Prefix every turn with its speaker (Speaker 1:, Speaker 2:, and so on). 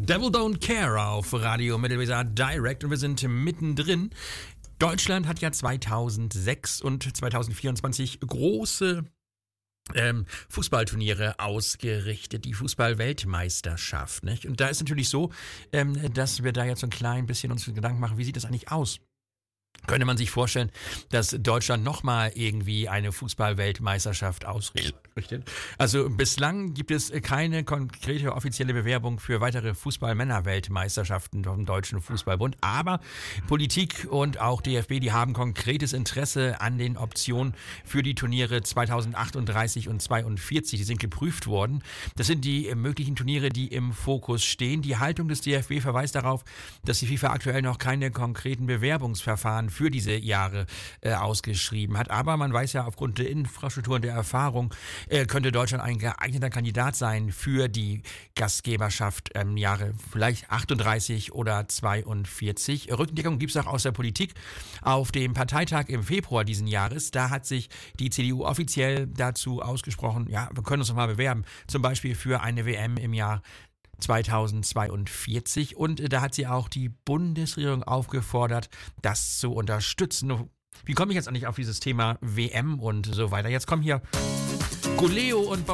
Speaker 1: Devil Don't Care auf Radio Mittelweser Direct und wir sind mittendrin. Deutschland hat ja 2006 und 2024 große Fußballturniere ausgerichtet, die Fußball-Weltmeisterschaft, nicht? Und da ist natürlich so, dass wir da jetzt so ein klein bisschen uns Gedanken machen, wie sieht das eigentlich aus? Könnte man sich vorstellen, dass Deutschland nochmal irgendwie eine Fußball-Weltmeisterschaft ausrichtet? Also bislang gibt es keine konkrete offizielle Bewerbung für weitere Fußball-Männer-Weltmeisterschaften vom Deutschen Fußballbund. Aber Politik und auch DFB, die haben konkretes Interesse an den Optionen für die Turniere 2038 und 42. Die sind geprüft worden. Das sind die möglichen Turniere, die im Fokus stehen. Die Haltung des DFB verweist darauf, dass die FIFA aktuell noch keine konkreten Bewerbungsverfahren für diese Jahre ausgeschrieben hat. Aber man weiß ja, aufgrund der Infrastruktur und der Erfahrung könnte Deutschland ein geeigneter Kandidat sein für die Gastgeberschaft im Jahre vielleicht 38 oder 42. Rückendeckung gibt es auch aus der Politik. Auf dem Parteitag im Februar diesen Jahres, da hat sich die CDU offiziell dazu ausgesprochen, ja, wir können uns noch mal bewerben, zum Beispiel für eine WM im Jahr 2042 und da hat sie auch die Bundesregierung aufgefordert, das zu unterstützen. Wie komme ich jetzt eigentlich auf dieses Thema WM und so weiter? Jetzt kommen hier Goleo und